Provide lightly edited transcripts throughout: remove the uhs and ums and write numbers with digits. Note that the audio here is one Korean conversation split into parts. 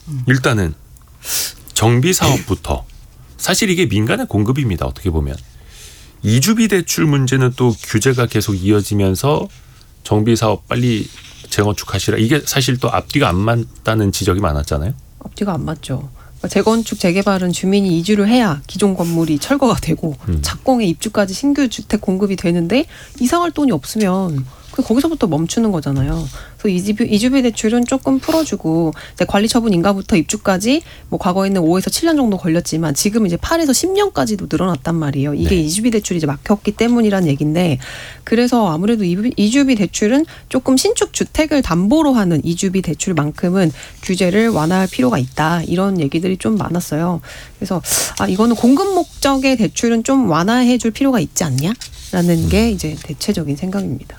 일단은 정비 사업부터 사실 이게 민간의 공급입니다. 어떻게 보면. 이주비 대출 문제는 또 규제가 계속 이어지면서 정비 사업 빨리 재건축하시라. 이게 사실 또 앞뒤가 안 맞다는 지적이 많았잖아요. 앞뒤가 안 맞죠. 재건축 재개발은 주민이 이주를 해야 기존 건물이 철거가 되고 착공에 입주까지 신규 주택 공급이 되는데 이사갈 돈이 없으면 거기서부터 멈추는 거잖아요. 그래서 이주비 대출은 조금 풀어주고 이제 관리 처분 인가부터 입주까지 뭐 과거에는 5에서 7년 정도 걸렸지만 지금 이제 8에서 10년까지도 늘어났단 말이에요. 이게 네. 이주비 대출이 이제 막혔기 때문이란 얘기인데 그래서 아무래도 이주비 대출은 조금 신축 주택을 담보로 하는 이주비 대출만큼은 규제를 완화할 필요가 있다. 이런 얘기들이 좀 많았어요. 그래서 이거는 공급 목적의 대출은 좀 완화해 줄 필요가 있지 않냐라는 게 이제 대체적인 생각입니다.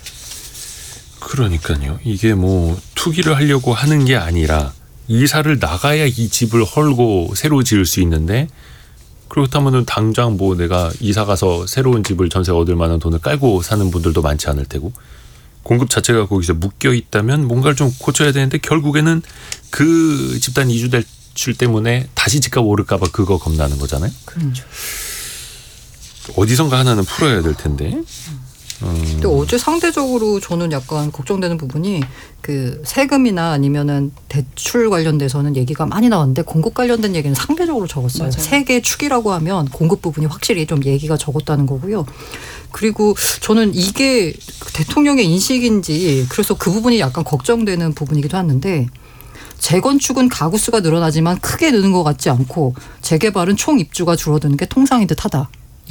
그러니까요. 이게 뭐 투기를 하려고 하는 게 아니라 이사를 나가야 이 집을 헐고 새로 지을 수 있는데 그렇다면은 당장 뭐 내가 이사 가서 새로운 집을 전세 얻을 만한 돈을 깔고 사는 분들도 많지 않을 테고 공급 자체가 거기서 묶여 있다면 뭔가를 좀 고쳐야 되는데 결국에는 그 집단 이주 대출 때문에 다시 집값 오를까 봐 그거 겁나는 거잖아요. 그렇죠. 어디선가 하나는 풀어야 될 텐데. 근데 어제 상대적으로 저는 약간 걱정되는 부분이 그 세금이나 아니면은 대출 관련돼서는 얘기가 많이 나왔는데 공급 관련된 얘기는 상대적으로 적었어요. 세 개 축이라고 하면 공급 부분이 확실히 좀 얘기가 적었다는 거고요. 그리고 저는 이게 대통령의 인식인지 그래서 그 부분이 약간 걱정되는 부분이기도 하는데 재건축은 가구 수가 늘어나지만 크게 느는 것 같지 않고 재개발은 총 입주가 줄어드는 게 통상인 듯하다.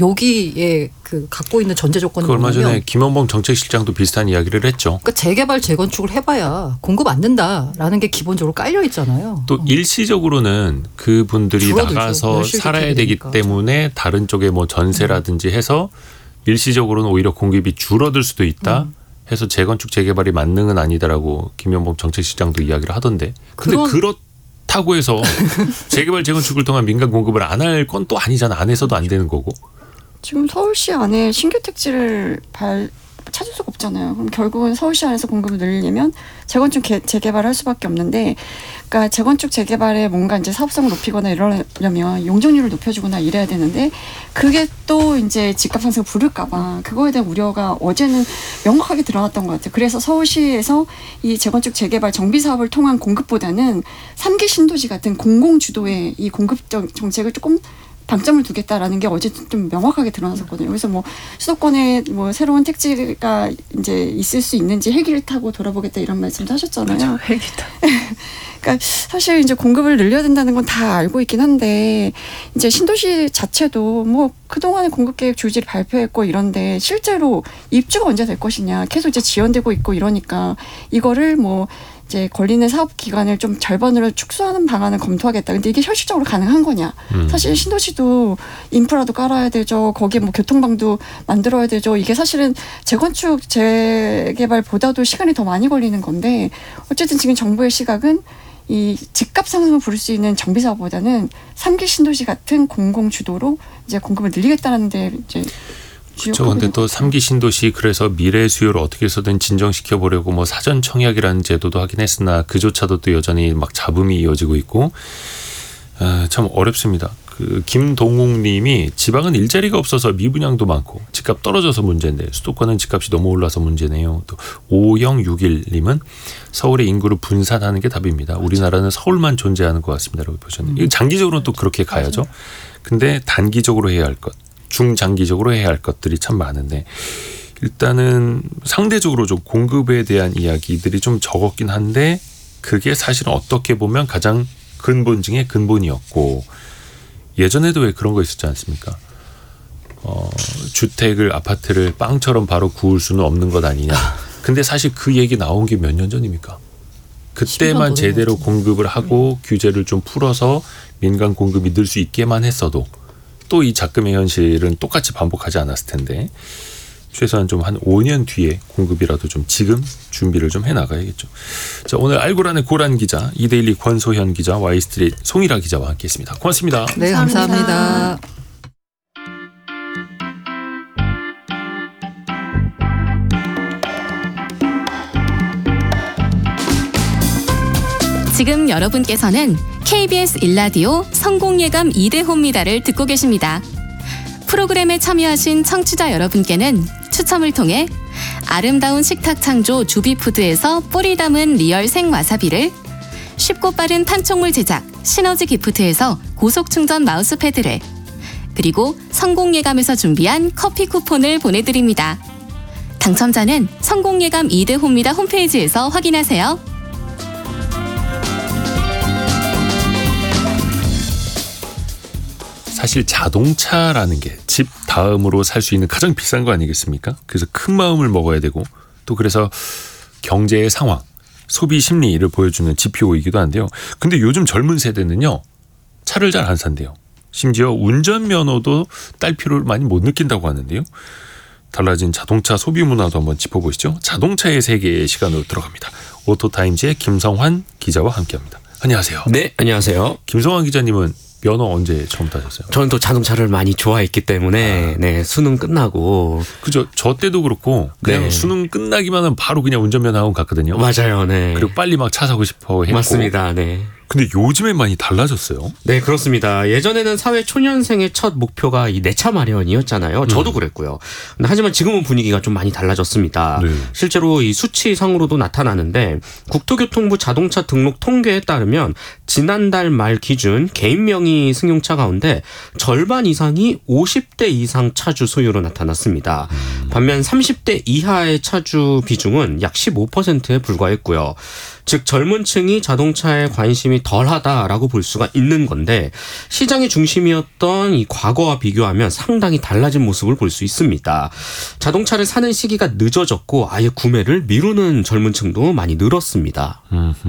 여기에 그 갖고 있는 전제 조건이 얼마 전에 뭐냐면 김원봉 정책실장도 비슷한 이야기를 했죠. 그러니까 재개발 재건축을 해봐야 공급 안 된다라는 게 기본적으로 깔려 있잖아요. 또 일시적으로는 그분들이 줄어들죠. 나가서 살아야 되기 되니까. 때문에 다른 쪽에 뭐 전세라든지 해서 일시적으로는 오히려 공급이 줄어들 수도 있다. 해서 재건축 재개발이 만능은 아니다라고 김원봉 정책실장도 이야기를 하던데. 근데 그렇다고 해서 재개발 재건축을 통한 민간 공급을 안 할 건 또 아니잖아. 안 해서도 안 되는 거고. 지금 서울시 안에 신규 택지를 찾을 수가 없잖아요. 그럼 결국은 서울시 안에서 공급을 늘리려면 재건축 재개발을 할 수밖에 없는데, 그러니까 재건축 재개발에 뭔가 이제 사업성을 높이거나 이러려면 용적률을 높여주거나 이래야 되는데 그게 또 이제 집값 상승을 부를까봐 그거에 대한 우려가 어제는 명확하게 드러났던 것 같아요. 그래서 서울시에서 이 재건축 재개발 정비 사업을 통한 공급보다는 3기 신도시 같은 공공 주도의 이 공급 정책을 조금 방점을 두겠다라는 게 어제 좀 명확하게 드러났었거든요. 그래서 뭐 수도권에 뭐 새로운 택지가 이제 있을 수 있는지 헬기를 타고 돌아보겠다 이런 말씀도 하셨잖아요. 그렇죠. 헬기 타고. 그러니까 사실 이제 공급을 늘려야 된다는 건 다 알고 있긴 한데 이제 신도시 자체도 뭐 그동안의 공급 계획 줄지를 발표했고 이런데 실제로 입주가 언제 될 것이냐 계속 이제 지연되고 있고 이러니까 이거를 뭐 이제 걸리는 사업 기간을 좀 절반으로 축소하는 방안을 검토하겠다. 근데 이게 현실적으로 가능한 거냐? 사실 신도시도 인프라도 깔아야 되죠. 거기에 뭐 교통방도 만들어야 되죠. 이게 사실은 재건축 재개발보다도 시간이 더 많이 걸리는 건데 어쨌든 지금 정부의 시각은 이 집값 상승을 부를 수 있는 정비 사업보다는 3기 신도시 같은 공공 주도로 이제 공급을 늘리겠다는 데 이제 그렇죠. 그런데 또 3기 신도시 그래서 미래 수요를 어떻게 해서든 진정시켜 보려고 뭐 사전 청약이라는 제도도 하긴 했으나 그조차도 또 여전히 막 잡음이 이어지고 있고 참 어렵습니다. 그 김동욱님이 지방은 일자리가 없어서 미분양도 많고 집값 떨어져서 문제인데 수도권은 집값이 너무 올라서 문제네요. 또 5061님은 서울의 인구를 분산하는 게 답입니다. 우리나라는 서울만 존재하는 것 같습니다라고 보셨는데 장기적으로는 또 그렇게 가야죠. 근데 단기적으로 해야 할 것. 중장기적으로 해야 할 것들이 참 많은데 일단은 상대적으로 좀 공급에 대한 이야기들이 좀 적었긴 한데 그게 사실은 어떻게 보면 가장 근본 중에 근본이었고 예전에도 왜 그런 거 있었지 않습니까? 주택을 아파트를 빵처럼 바로 구울 수는 없는 것 아니냐. 근데 사실 그 얘기 나온 게 몇 년 전입니까? 그때만 제대로 공급을 하고 규제를 좀 풀어서 민간 공급이 늘 수 있게만 했어도 또 이 작금의 현실은 똑같이 반복하지 않았을 텐데 최소한 좀 한 5년 뒤에 공급이라도 좀 지금 준비를 좀 해나가야겠죠. 자, 오늘 알고란의 고란 기자, 이데일리 권소현 기자, 와이스트릿 송일아 기자와 함께했습니다. 고맙습니다. 네, 감사합니다. 지금 여러분께서는 KBS 1라디오 성공예감 2대호입니다를 듣고 계십니다. 프로그램에 참여하신 청취자 여러분께는 추첨을 통해 아름다운 식탁 창조 주비푸드에서 뿌리 담은 리얼 생와사비를, 쉽고 빠른 판촉물 제작 시너지 기프트에서 고속충전 마우스패드를, 그리고 성공예감에서 준비한 커피 쿠폰을 보내드립니다. 당첨자는 성공예감 2대호입니다 홈페이지에서 확인하세요. 사실 자동차라는 게 집 다음으로 살 수 있는 가장 비싼 거 아니겠습니까? 그래서 큰 마음을 먹어야 되고, 또 그래서 경제의 상황, 소비 심리를 보여주는 지표이기도 한데요. 근데 요즘 젊은 세대는요, 차를 잘 안 산대요. 심지어 운전면허도 딸 필요를 많이 못 느낀다고 하는데요. 달라진 자동차 소비 문화도 한번 짚어보시죠. 자동차의 세계의 시간으로 들어갑니다. 오토타임즈의 김성환 기자와 함께합니다. 안녕하세요. 네, 안녕하세요. 김성환 기자님은 면허 언제 처음 타셨어요? 저는 또 자동차를 많이 좋아했기 때문에 네, 수능 끝나고. 그죠. 저 때도 그렇고 그냥 네. 수능 끝나기만 하면 바로 그냥 운전면허 학원 갔거든요. 맞아요. 네. 그리고 빨리 막 차 사고 싶어 했고. 맞습니다. 네. 근데 요즘엔 많이 달라졌어요. 네, 그렇습니다. 예전에는 사회 초년생의 첫 목표가 이 내 차 마련이었잖아요. 저도 그랬고요. 근데 하지만 지금은 분위기가 좀 많이 달라졌습니다. 네. 실제로 이 수치상으로도 나타나는데, 국토교통부 자동차 등록 통계에 따르면 지난달 말 기준 개인 명의 승용차 가운데 절반 이상이 50대 이상 차주 소유로 나타났습니다. 반면 30대 이하의 차주 비중은 약 15%에 불과했고요. 즉 젊은 층이 자동차에 관심이 덜하다라고 볼 수가 있는 건데, 시장의 중심이었던 이 과거와 비교하면 상당히 달라진 모습을 볼 수 있습니다. 자동차를 사는 시기가 늦어졌고 아예 구매를 미루는 젊은 층도 많이 늘었습니다.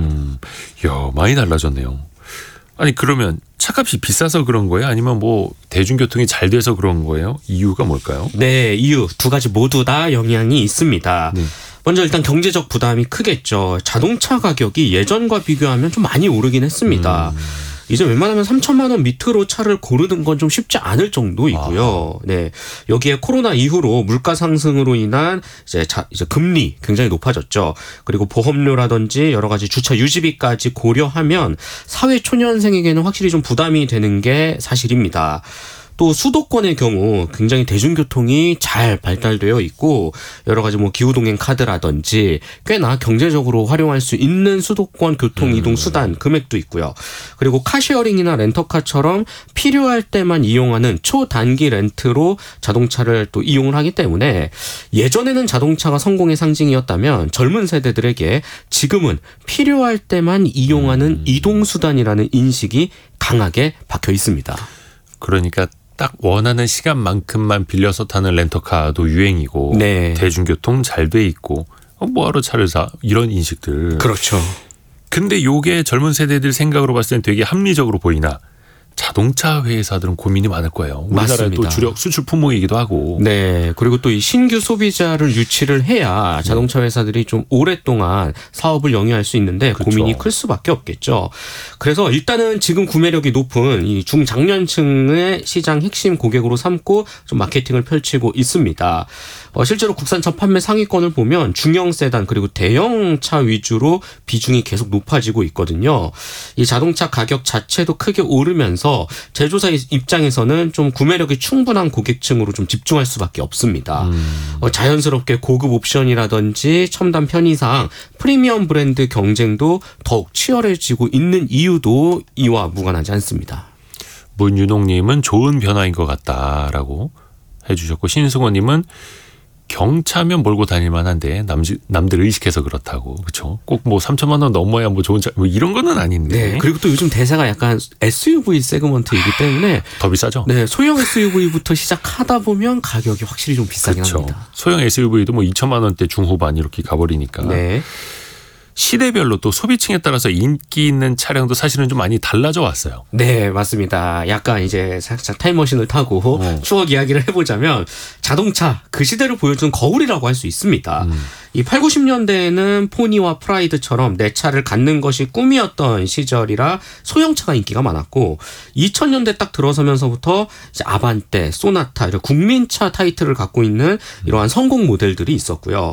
이야, 많이 달라졌네요. 아니 그러면 차값이 비싸서 그런 거예요? 아니면 뭐 대중교통이 잘 돼서 그런 거예요? 이유가 뭘까요? 네, 이유 두 가지 모두 다 영향이 있습니다. 네. 먼저 일단 경제적 부담이 크겠죠. 자동차 가격이 예전과 비교하면 좀 많이 오르긴 했습니다. 이제 웬만하면 3천만 원 밑으로 차를 고르는 건 좀 쉽지 않을 정도이고요. 네, 여기에 코로나 이후로 물가 상승으로 인한 이제 금리 굉장히 높아졌죠. 그리고 보험료라든지 여러 가지 주차 유지비까지 고려하면 사회 초년생에게는 확실히 좀 부담이 되는 게 사실입니다. 또 수도권의 경우 굉장히 대중교통이 잘 발달되어 있고 여러 가지 뭐 기후동행 카드라든지 꽤나 경제적으로 활용할 수 있는 수도권 교통 이동 수단 금액도 있고요. 그리고 카쉐어링이나 렌터카처럼 필요할 때만 이용하는 초단기 렌트로 자동차를 또 이용을 하기 때문에, 예전에는 자동차가 성공의 상징이었다면 젊은 세대들에게 지금은 필요할 때만 이용하는 이동 수단이라는 인식이 강하게 박혀 있습니다. 그러니까 딱 원하는 시간만큼만 빌려서 타는 렌터카도 유행이고, 네. 대중교통 잘 돼 있고, 뭐하러 차를 사? 이런 인식들. 그렇죠. 근데 요게 젊은 세대들 생각으로 봤을 땐 되게 합리적으로 보이나, 자동차 회사들은 고민이 많을 거예요. 우리나라의 맞습니다. 또 주력 수출 품목이기도 하고. 네. 그리고 또 이 신규 소비자를 유치를 해야 자동차 회사들이 좀 오랫동안 사업을 영위할 수 있는데 그렇죠. 고민이 클 수밖에 없겠죠. 그래서 일단은 지금 구매력이 높은 이 중장년층의 시장 핵심 고객으로 삼고 좀 마케팅을 펼치고 있습니다. 실제로 국산차 판매 상위권을 보면 중형 세단 그리고 대형차 위주로 비중이 계속 높아지고 있거든요. 이 자동차 가격 자체도 크게 오르면서 제조사 입장에서는 좀 구매력이 충분한 고객층으로 좀 집중할 수밖에 없습니다. 자연스럽게 고급 옵션이라든지 첨단 편의상, 프리미엄 브랜드 경쟁도 더욱 치열해지고 있는 이유도 이와 무관하지 않습니다. 문윤홍님은 좋은 변화인 것 같다라고 해주셨고, 신승호님은 경차면 몰고 다닐만 한데 남들 의식해서 그렇다고. 그렇죠? 꼭 뭐 3천만 원 넘어야 뭐 좋은 차 뭐 이런 거는 아닌데. 네. 그리고 또 요즘 대세가 약간 SUV 세그먼트이기 때문에 더 비싸죠? 네, 소형 SUV부터 시작하다 보면 가격이 확실히 좀 비싸긴 그렇죠. 합니다. 소형 SUV도 뭐 2천만 원대 중후반 이렇게 가버리니까. 네. 시대별로 또 소비층에 따라서 인기 있는 차량도 사실은 좀 많이 달라져 왔어요. 네, 맞습니다. 약간 이제 살짝 타임머신을 타고 추억 이야기를 해보자면 자동차 그 시대를 보여주는 거울이라고 할 수 있습니다. 이 8, 90년대에는 포니와 프라이드처럼 내 차를 갖는 것이 꿈이었던 시절이라 소형차가 인기가 많았고 2000년대 딱 들어서면서부터 이제 아반떼, 소나타 이런 국민차 타이틀을 갖고 있는 이러한 성공 모델들이 있었고요.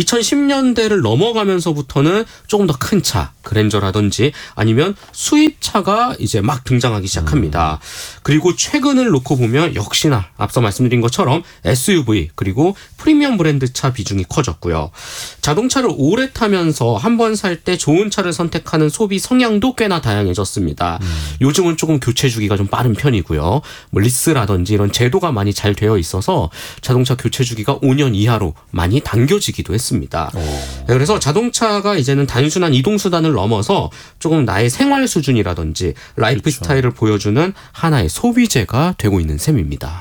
2010년대를 넘어가면서부터는 조금 더 큰 차, 그랜저라든지 아니면 수입차가 이제 막 등장하기 시작합니다. 그리고 최근을 놓고 보면 역시나 앞서 말씀드린 것처럼 SUV 그리고 프리미엄 브랜드 차 비중이 커졌고요. 자동차를 오래 타면서 한 번 살 때 좋은 차를 선택하는 소비 성향도 꽤나 다양해졌습니다. 요즘은 조금 교체 주기가 좀 빠른 편이고요. 뭐 리스라든지 이런 제도가 많이 잘 되어 있어서 자동차 교체 주기가 5년 이하로 많이 당겨지기도 했습니다. 네, 그래서 자동차가 이제는 단순한 이동수단을 넘어서 조금 나의 생활 수준이라든지 라이프 스타일을 보여주는 하나의 소비재가 되고 있는 셈입니다.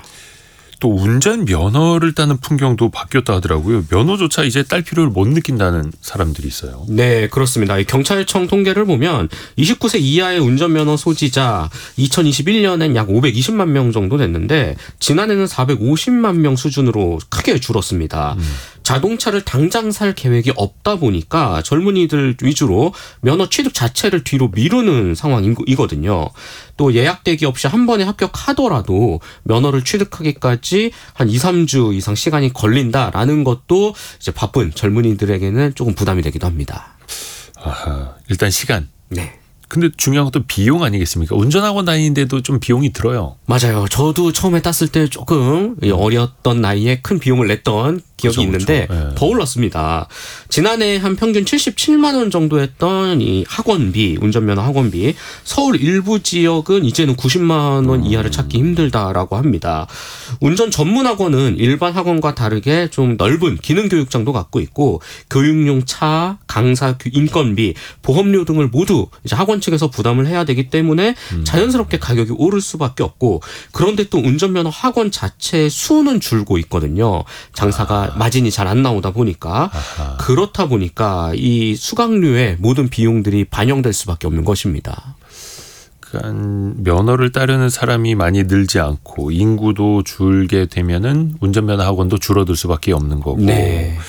또 운전 면허를 따는 풍경도 바뀌었다 하더라고요. 면허조차 이제 딸 필요를 못 느낀다는 사람들이 있어요. 네, 그렇습니다. 경찰청 통계를 보면 29세 이하의 운전면허 소지자 2021년엔 약 520만 명 정도 됐는데 지난해는 450만 명 수준으로 크게 줄었습니다. 자동차를 당장 살 계획이 없다 보니까 젊은이들 위주로 면허 취득 자체를 뒤로 미루는 상황이거든요. 또 예약대기 없이 한 번에 합격하더라도 면허를 취득하기까지 한 2, 3주 이상 시간이 걸린다라는 것도 이제 바쁜 젊은이들에게는 조금 부담이 되기도 합니다. 아하, 일단 시간. 네. 근데 중요한 것도 비용 아니겠습니까? 운전학원 다니는데도 좀 비용이 들어요. 맞아요. 저도 처음에 땄을 때 조금 어렸던 나이에 큰 비용을 냈던 기억이 있는데 네. 더 올랐습니다. 지난해 한 평균 77만 원 정도 했던 이 학원비, 운전면허 학원비, 서울 일부 지역은 이제는 90만 원 이하를 찾기 힘들다라고 합니다. 운전 전문 학원은 일반 학원과 다르게 좀 넓은 기능 교육장도 갖고 있고 교육용 차, 강사 인건비, 보험료 등을 모두 이제 학원 측에서 부담을 해야 되기 때문에 자연스럽게 가격이 오를 수밖에 없고 그런데 또 운전면허 학원 자체의 수는 줄고 있거든요. 장사가 마진이 잘 안 나오다 보니까 그렇다 보니까 이 수강료의 모든 비용들이 반영될 수밖에 없는 것입니다. 그러니까 면허를 따르는 사람이 많이 늘지 않고 인구도 줄게 되면은 운전면허 학원도 줄어들 수밖에 없는 거고. 네.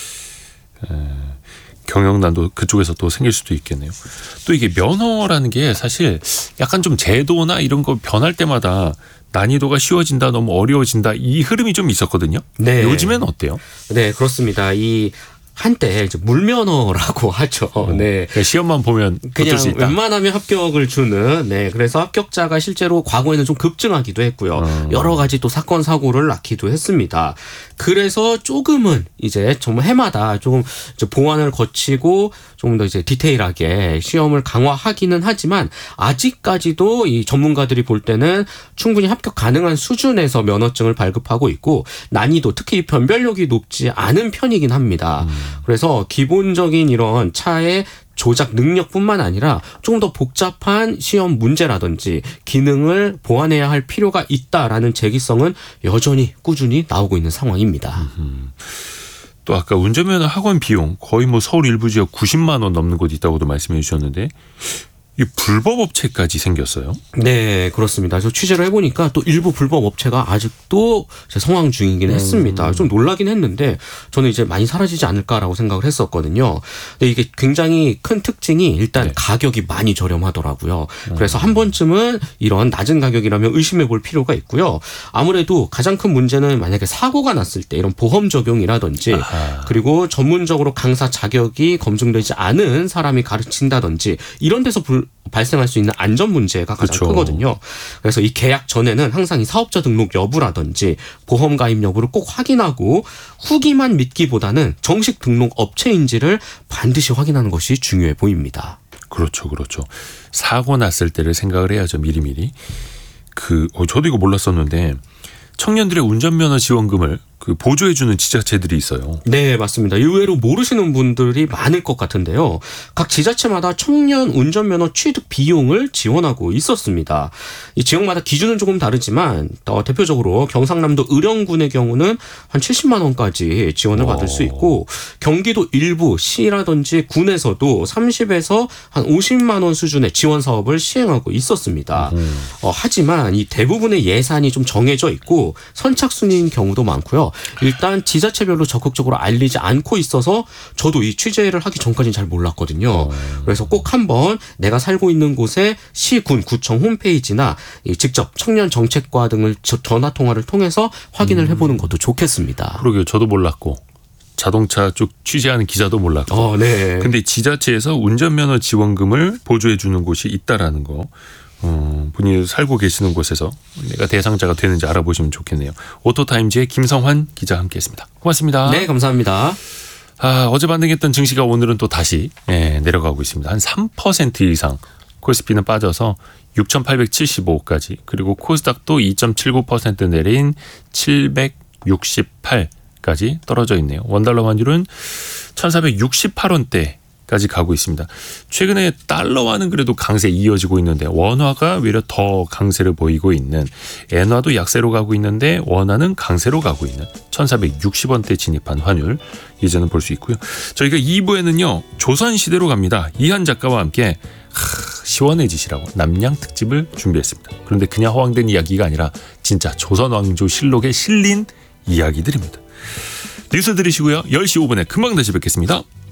경영난도 그쪽에서 또 생길 수도 있겠네요. 또 이게 면허라는 게 사실 약간 좀 제도나 이런 거 변할 때마다 난이도가 쉬워진다, 너무 어려워진다 이 흐름이 좀 있었거든요. 네. 요즘엔 어때요? 네, 그렇습니다. 이 한때 이제 물면허라고 하죠. 네. 그러니까 시험만 보면 그냥 수 있다. 웬만하면 합격을 주는. 네. 그래서 합격자가 실제로 과거에는 좀 급증하기도 했고요. 여러 가지 또 사건 사고를 낳기도 했습니다. 그래서 조금은 이제 정말 해마다 조금 이제 보완을 거치고 조금 더 이제 디테일하게 시험을 강화하기는 하지만 아직까지도 이 전문가들이 볼 때는 충분히 합격 가능한 수준에서 면허증을 발급하고 있고 난이도 특히 변별력이 높지 않은 편이긴 합니다. 그래서 기본적인 이런 차의 조작 능력뿐만 아니라 좀 더 복잡한 시험 문제라든지 기능을 보완해야 할 필요가 있다라는 제기성은 여전히 꾸준히 나오고 있는 상황입니다. 또 아까 운전면허 학원 비용 거의 뭐 서울 일부 지역 90만 원 넘는 곳 있다고도 말씀해 주셨는데 이 불법 업체까지 생겼어요? 네, 그렇습니다. 저 취재를 해보니까 또 일부 불법 업체가 아직도 성황 중이긴 했습니다. 좀 놀라긴 했는데 저는 이제 많이 사라지지 않을까라고 생각을 했었거든요. 근데 이게 굉장히 큰 특징이 일단 가격이 많이 저렴하더라고요. 그래서 한 번쯤은 이런 낮은 가격이라면 의심해 볼 필요가 있고요. 아무래도 가장 큰 문제는 만약에 사고가 났을 때 이런 보험 적용이라든지 그리고 전문적으로 강사 자격이 검증되지 않은 사람이 가르친다든지 이런 데서 발생할 수 있는 안전 문제가 가장 그렇죠. 크거든요. 그래서 이 계약 전에는 항상 이 사업자 등록 여부라든지 보험 가입 여부를 꼭 확인하고 후기만 믿기보다는 정식 등록 업체인지를 반드시 확인하는 것이 중요해 보입니다. 그렇죠, 그렇죠. 사고 났을 때를 생각을 해야죠, 미리미리. 저도 이거 몰랐었는데 청년들의 운전면허 지원금을 보조해주는 지자체들이 있어요. 네, 맞습니다. 의외로 모르시는 분들이 많을 것 같은데요. 각 지자체마다 청년 운전면허 취득 비용을 지원하고 있었습니다. 이 지역마다 기준은 조금 다르지만 대표적으로 경상남도 의령군의 경우는 한 70만 원까지 지원을 받을 수 있고 경기도 일부 시라든지 군에서도 30에서 한 50만 원 수준의 지원 사업을 시행하고 있었습니다. 하지만 이 대부분의 예산이 좀 정해져 있고 선착순인 경우도 많고요. 일단 지자체별로 적극적으로 알리지 않고 있어서 저도 이 취재를 하기 전까지는 잘 몰랐거든요. 그래서 꼭 한번 내가 살고 있는 곳의 시, 군, 구청 홈페이지나 직접 청년 정책과 등을 전화 통화를 통해서 확인을 해보는 것도 좋겠습니다. 그러게요. 저도 몰랐고 자동차 쪽 취재하는 기자도 몰랐고. 네. 근데 지자체에서 운전면허 지원금을 보조해 주는 곳이 있다라는 거. 본인이 살고 계시는 곳에서 내가 대상자가 되는지 알아보시면 좋겠네요. 오토타임즈의 김성환 기자 함께했습니다. 고맙습니다. 네, 감사합니다. 어제 반등했던 증시가 오늘은 또 다시 내려가고 있습니다. 한 3% 이상 코스피는 빠져서 6,875까지, 그리고 코스닥도 2.79% 내린 768까지 떨어져 있네요. 원달러 환율은 1,468원대까지 가고 있습니다. 최근에 달러화는 그래도 강세 이어지고 있는데 원화가 오히려 더 강세를 보이고 있는, 엔화도 약세로 가고 있는데 원화는 강세로 가고 있는 1,460원대 진입한 환율 이제는 볼 수 있고요. 저희가 2부에는요 조선시대로 갑니다. 이한 작가와 함께 시원해지시라고 남양 특집을 준비했습니다. 그런데 그냥 허황된 이야기가 아니라 진짜 조선왕조실록에 실린 이야기들입니다. 뉴스 들으시고요. 10시 5분에 금방 다시 뵙겠습니다.